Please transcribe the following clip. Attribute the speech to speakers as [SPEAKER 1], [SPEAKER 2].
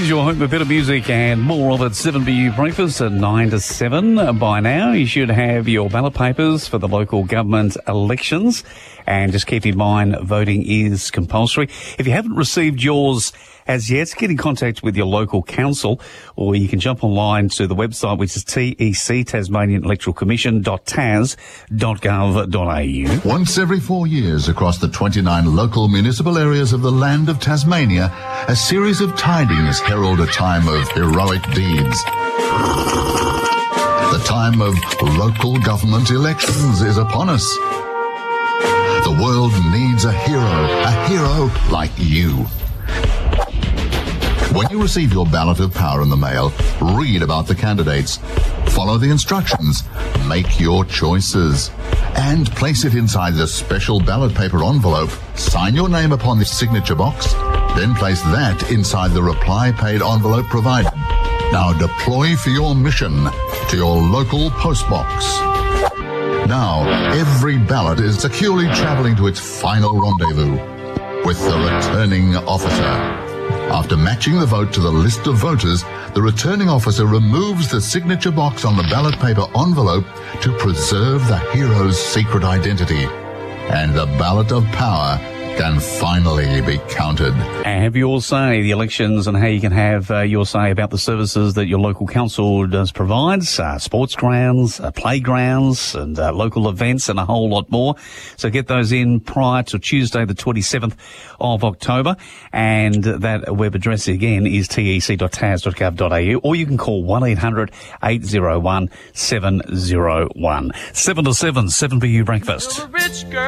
[SPEAKER 1] News, your home for better music and more of it. 7BU Breakfast at 9 to 7. By now, you should have your ballot papers for the local government elections. And just keep in mind, voting is compulsory. If you haven't received yours as yet, get in contact with your local council, or you can jump online to the website, which is TEC, Tasmanian Electoral Commission.tas.gov.au.
[SPEAKER 2] Once every 4 years across the 29 local municipal areas of the land of Tasmania, a series of tidings herald a time of heroic deeds. The time of local government elections is upon us. The world needs a hero like you. When you receive your ballot of power in the mail, read about the candidates, follow the instructions, make your choices, and place it inside the special ballot paper envelope. Sign your name upon the signature box, then place that inside the reply paid envelope provided. Now deploy for your mission to your local post box. Now, every ballot is securely travelling to its final rendezvous with the returning officer. After matching the vote to the list of voters, the returning officer removes the signature box on the ballot paper envelope to preserve the hero's secret identity. And the ballot of power can finally be counted.
[SPEAKER 1] Have your say, the elections, and how you can have your say about the services that your local council does provide, sports grounds, playgrounds, and local events, and a whole lot more. So get those in prior to Tuesday, the 27th of October. And that web address again is tec.tas.gov.au, or you can call 1-800-801-701. 7 to 7, 7BU Breakfast.